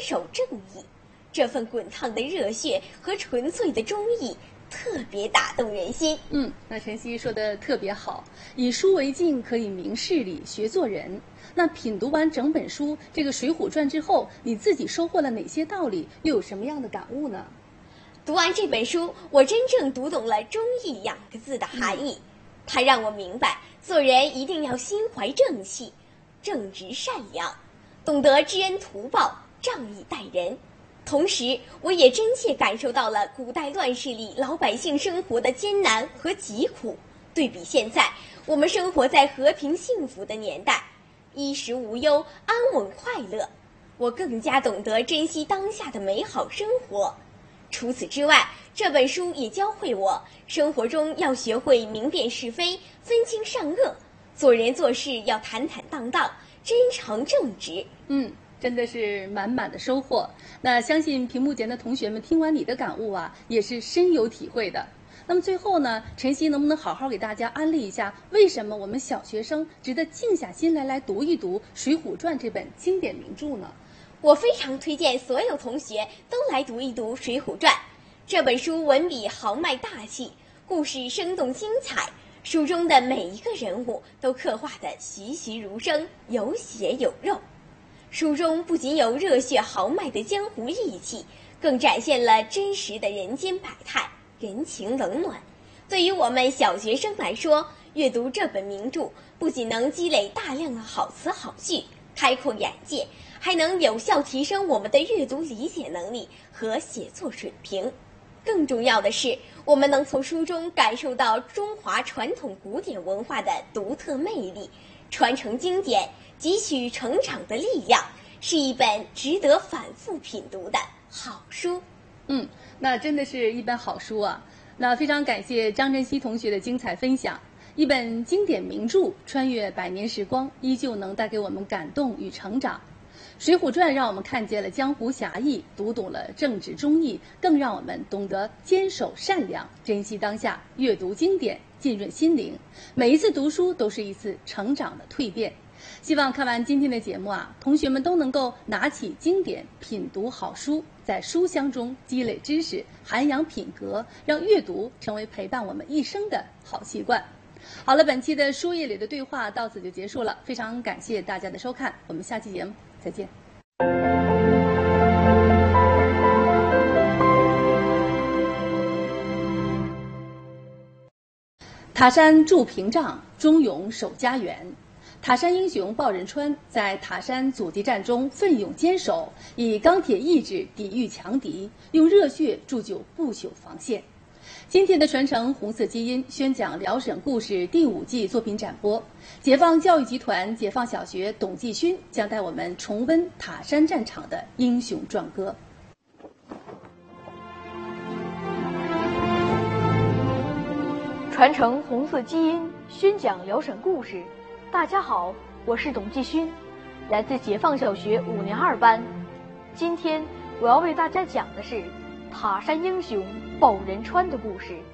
守正义。这份滚烫的热血和纯粹的忠义特别打动人心。 那晨曦说的特别好，以书为镜，可以明事理，学做人。那品读完整本书这个《水浒传》之后，你自己收获了哪些道理，又有什么样的感悟呢？ 读完这本书，我真正读懂了忠义2个字的含义。它让我明白，做人一定要心怀正气，正直善良，懂得知恩图报，仗义待人。同时，我也真切感受到了古代乱世里老百姓生活的艰难和疾苦。对比现在，我们生活在和平幸福的年代，衣食无忧，安稳快乐，我更加懂得珍惜当下的美好生活。除此之外，这本书也教会我，生活中要学会明辨是非，分清善恶，做人做事要坦坦荡荡，真诚正直。 真的是满满的收获。那相信屏幕前的同学们听完你的感悟也是深有体会的。那么最后呢，晨曦能不能好好给大家安利一下，为什么我们小学生值得静下心来读一读《水浒传》这本经典名著呢？ 我非常推荐所有同学都来读一读《水浒传》。这本书文笔豪迈大气，故事生动精彩，书中的每一个人物都刻画得栩栩如生，有血有肉。书中不仅有热血豪迈的江湖义气，更展现了真实的人间百态，人情冷暖。对于我们小学生来说，阅读这本名著不仅能积累大量的好词好句，开阔眼界，还能有效提升我们的阅读理解能力和写作水平。更重要的是，我们能从书中感受到中华传统古典文化的独特魅力，传承经典，汲取成长的力量，是一本值得反复品读的好书。 那真的是一本好书啊。那非常感谢张晨曦同学的精彩分享。一本经典名著，穿越百年时光，依旧能带给我们感动与成长。《水浒传》让我们看见了江湖侠义，读懂了正直忠义，更让我们懂得坚守善良，珍惜当下，阅读经典，浸润心灵。每一次读书都是一次成长的蜕变。希望看完今天的节目同学们都能够拿起经典，品读好书，在书香中积累知识，涵养品格，让阅读成为陪伴我们一生的好习惯。好了，本期的书页里的对话到此就结束了，非常感谢大家的收看，我们下期节目再见。塔山筑屏障，忠勇守家园。塔山英雄鲍仁川在塔山阻击战中奋勇坚守，以钢铁意志抵御强敌，用热血铸就不朽防线。今天的传承红色基因宣讲辽沈故事第5季作品展播，解放教育集团解放小学董继勋将带我们重温塔山战场的英雄壮歌。 传承红色基因宣讲辽沈故事。大家好，我是董继勋，来自解放小学5年2班。今天我要为大家讲的是塔山英雄鲍仁川的故事。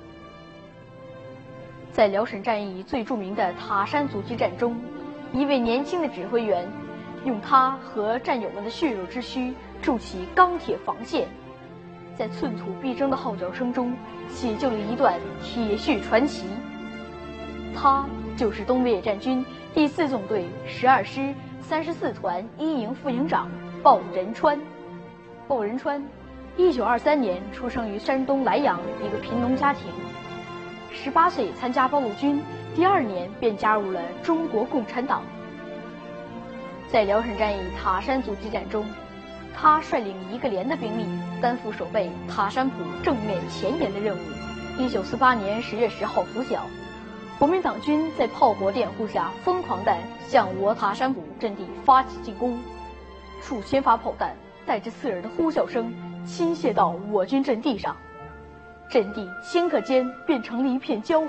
在辽沈战役最著名的塔山阻击战中，一位年轻的指挥员用他和战友们的血肉之躯筑起钢铁防线，在寸土必争的号角声中写就了一段铁血传奇。他就是东北野战军第4纵队12师34团1营副营长鲍仁川。鲍仁川1923年出生于山东莱阳一个贫农家庭，18岁参加八路军，第2年便加入了中国共产党。在辽沈战役塔山阻击战中，他率领1个连的兵力，担负守备塔山堡正面前沿的任务。1948年10月10号拂晓，国民党军在炮火掩护下疯狂地向我塔山堡阵地发起进攻，数千发炮弹带着刺耳的呼啸声倾泻到我军阵地上，阵地顷刻间变成了一片焦土。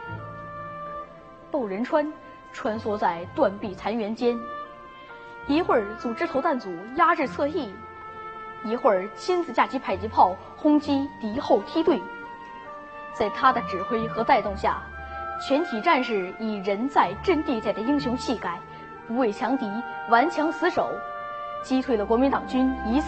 鲍仁川穿梭在断壁残垣间，一会儿组织投弹组压制侧翼，一会儿亲自架起迫击炮轰击敌后梯队。在他的指挥和带动下，全体战士以人在阵地在的英雄气概，不畏强敌，顽强死守，击退了国民党军一